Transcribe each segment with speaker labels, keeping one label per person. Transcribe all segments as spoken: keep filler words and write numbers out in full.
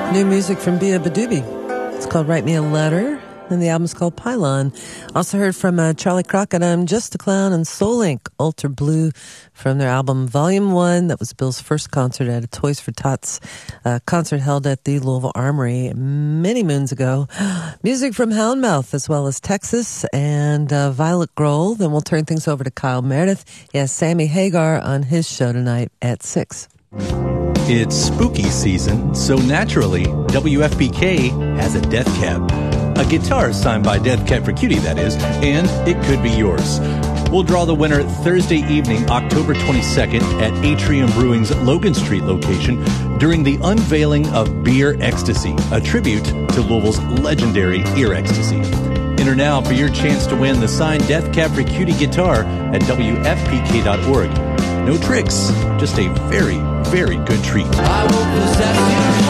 Speaker 1: New music from Bia Badubi. It's called Write Me a Letter, and the album's called Pylon. Also heard from uh, Charlie Crockett, I'm Just a Clown, and Soul Ink, Alter Blue, from their album Volume one. That was Bill's first concert at a Toys for Tots uh, concert held at the Louisville Armory many moons ago. Music from Houndmouth, as well as Texas, and uh, Violet Grohl. Then we'll turn things over to Kyle Meredith. He has Sammy Hagar on his show tonight at six.
Speaker 2: It's spooky season, so naturally, W F P K has a Death Cab. A guitar signed by Death Cab for Cutie, that is, and it could be yours. We'll draw the winner Thursday evening, October twenty-second, at Atrium Brewing's Logan Street location during the unveiling of Beer Ecstasy, a tribute to Louisville's legendary Ear Ecstasy. Enter now for your chance to win the signed Death Cab for Cutie guitar at W F P K dot org. No tricks, just a very, very good treat.
Speaker 1: I will possess you.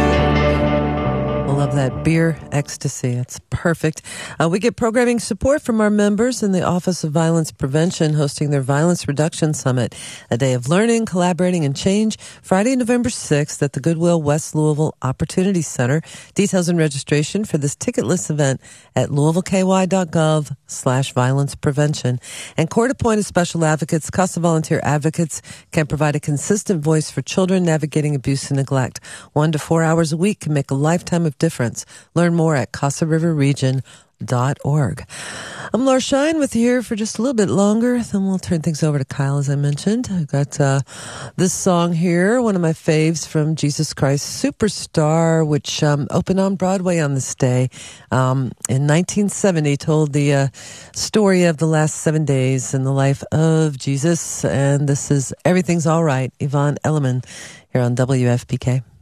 Speaker 1: I love that Beer Ecstasy. It's perfect. Uh, we get programming support from our members in the Office of Violence Prevention hosting their Violence Reduction Summit, a day of learning, collaborating, and change, Friday, November sixth at the Goodwill West Louisville Opportunity Center. Details and registration for this ticketless event at louisvilleky.gov slash violence prevention. And court-appointed special advocates, CASA volunteer advocates, can provide a consistent voice for children navigating abuse and neglect. One to four hours a week can make a lifetime of difference. Learn more at casa river region dot org. I'm Laura Shine with you here for just a little bit longer. Then we'll turn things over to Kyle, as I mentioned. I've got uh, this song here, one of my faves from Jesus Christ Superstar, which um, opened on Broadway on this day um, in nineteen seventy, told the uh, story of the last seven days in the life of Jesus. And this is Everything's All Right, Yvonne Elliman, here on W F P K.